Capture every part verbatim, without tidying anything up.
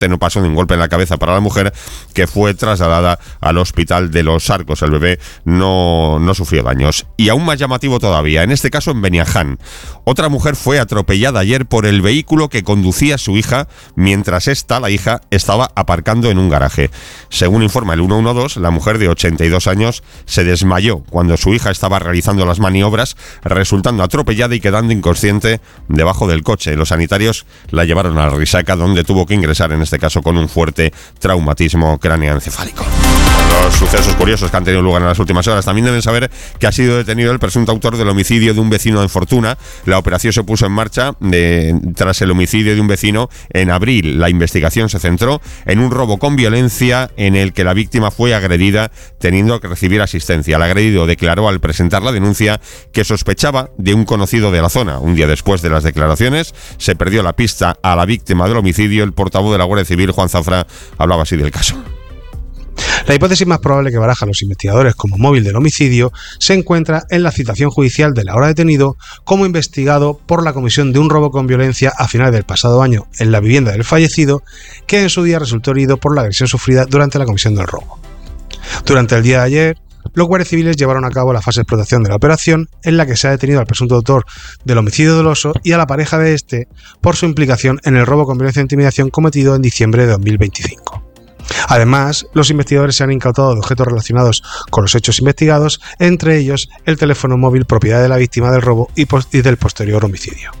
no pasó de un golpe en la cabeza para la mujer, que fue trasladada al hospital de Los Arcos. El bebé no, no sufrió daños. Y aún más llamativo todavía, en este caso en Beniaján. Otra mujer fue atropellada ayer por el vehículo que conducía su hija mientras esta, la hija, estaba aparcando en un garaje. Según informa el ciento doce, la mujer de ochenta y dos años se desmayó cuando su hija estaba realizando las maniobras, resultando atropellada y quedando inconsciente debajo del coche. Los sanitarios la llevaron a la Risaca, donde tuvo que ingresar, en este caso con un fuerte traumatismo cráneoencefálico. Los sucesos curiosos que han tenido lugar en las últimas horas. También deben saber que ha sido detenido el presunto autor del homicidio de un vecino en Fortuna. La operación se puso en marcha de, tras el homicidio de un vecino en abril. La investigación se centró en un robo con violencia en el que la víctima fue agredida teniendo que recibir asistencia. El agredido declaró al presentar la denuncia que sospechaba de un conocido de la zona. Un día después de las declaraciones se perdió la pista a la víctima del homicidio. El portavoz de la Guardia Civil, Juan Zafra, hablaba así del caso. La hipótesis más probable que barajan los investigadores como móvil del homicidio se encuentra en la citación judicial del ahora detenido como investigado por la comisión de un robo con violencia a finales del pasado año en la vivienda del fallecido, que en su día resultó herido por la agresión sufrida durante la comisión del robo. Durante el día de ayer, los guardias civiles llevaron a cabo la fase de explotación de la operación, en la que se ha detenido al presunto autor del homicidio doloso y a la pareja de este por su implicación en el robo con violencia e intimidación cometido en diciembre de dos mil veinticinco. Además, los investigadores se han incautado de objetos relacionados con los hechos investigados, entre ellos el teléfono móvil propiedad de la víctima del robo y, post- y del posterior homicidio.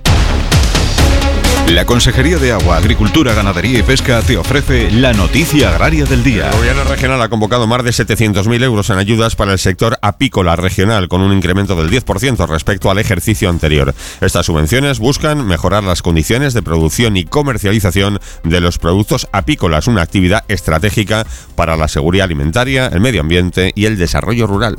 La Consejería de Agua, Agricultura, Ganadería y Pesca te ofrece la noticia agraria del día. El gobierno regional ha convocado más de setecientos mil euros en ayudas para el sector apícola regional, con un incremento del diez por ciento respecto al ejercicio anterior. Estas subvenciones buscan mejorar las condiciones de producción y comercialización de los productos apícolas, una actividad estratégica para la seguridad alimentaria, el medio ambiente y el desarrollo rural.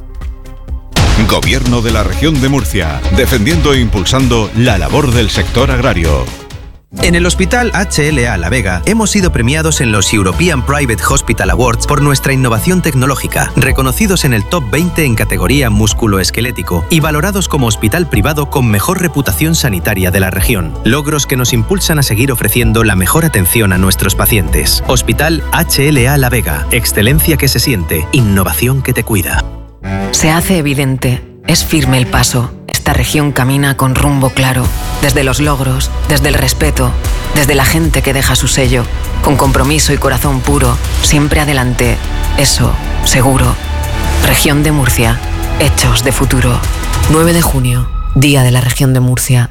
Gobierno de la Región de Murcia, defendiendo e impulsando la labor del sector agrario. En el Hospital H L A La Vega hemos sido premiados en los European Private Hospital Awards por nuestra innovación tecnológica, reconocidos en el top veinte en categoría músculo-esquelético y valorados como hospital privado con mejor reputación sanitaria de la región. Logros que nos impulsan a seguir ofreciendo la mejor atención a nuestros pacientes. Hospital H L A La Vega, excelencia que se siente, innovación que te cuida. Se hace evidente, es firme el paso. Esta región camina con rumbo claro, desde los logros, desde el respeto, desde la gente que deja su sello, con compromiso y corazón puro, siempre adelante, eso, seguro. Región de Murcia, hechos de futuro. nueve de junio, Día de la Región de Murcia.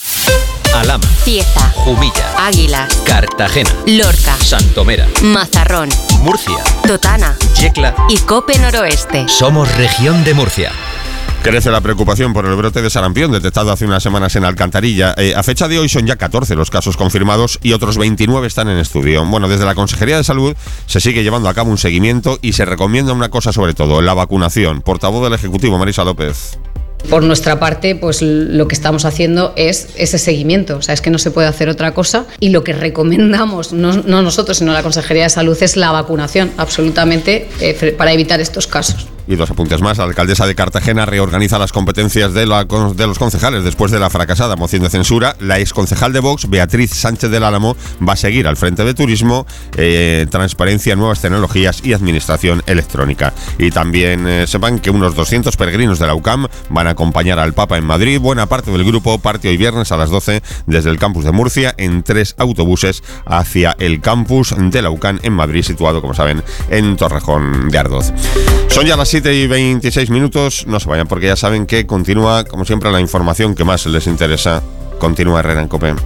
Alhama, Cieza, Jumilla, Águilas, Cartagena, Lorca, Santomera, Mazarrón, Murcia, Totana, Yecla y Cope Noroeste. Somos Región de Murcia. Crece la preocupación por el brote de sarampión detectado hace unas semanas en Alcantarilla. Eh, a fecha de hoy son ya catorce los casos confirmados y otros veintinueve están en estudio. Bueno, desde la Consejería de Salud se sigue llevando a cabo un seguimiento y se recomienda una cosa sobre todo, la vacunación. Portavoz del Ejecutivo, Marisa López. Por nuestra parte, pues lo que estamos haciendo es ese seguimiento, o sea, es que no se puede hacer otra cosa y lo que recomendamos, no, no nosotros, sino la Consejería de Salud, es la vacunación, absolutamente, eh, para evitar estos casos. Y dos apuntes más. La alcaldesa de Cartagena reorganiza las competencias de, la, de los concejales después de la fracasada moción de censura. La exconcejal de Vox, Beatriz Sánchez del Álamo, va a seguir al frente de Turismo, eh, Transparencia, Nuevas Tecnologías y Administración Electrónica. Y también eh, sepan que unos doscientos peregrinos de la U C A M van a acompañar al Papa en Madrid. Buena parte del grupo parte hoy viernes a las doce desde el campus de Murcia en tres autobuses hacia el campus de la U C A M en Madrid, situado, como saben, en Torrejón de Ardoz. Son ya las siete y veintiséis minutos, no se vayan porque ya saben que continúa, como siempre, la información que más les interesa. Continúa Herrera en COPE.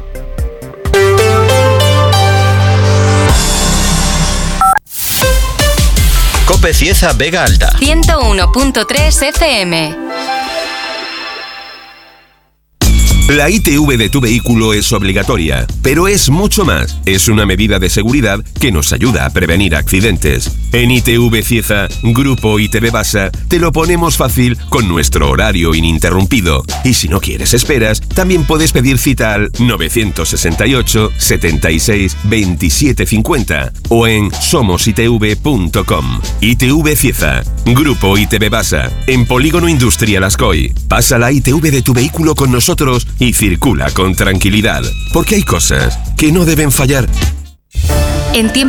COPE Cieza Vega Alta. ciento uno punto tres F M. La I T V de tu vehículo es obligatoria, pero es mucho más. Es una medida de seguridad que nos ayuda a prevenir accidentes. En I T V Cieza, Grupo I T V Basa, te lo ponemos fácil con nuestro horario ininterrumpido. Y si no quieres esperas, también puedes pedir cita al nueve seis ocho, setenta y seis, veintisiete cincuenta o en somos i t v punto com. I T V Cieza, Grupo I T V Basa, en Polígono Industrial Ascoy. Pasa la I T V de tu vehículo con nosotros y circula con tranquilidad, porque hay cosas que no deben fallar. En tiempo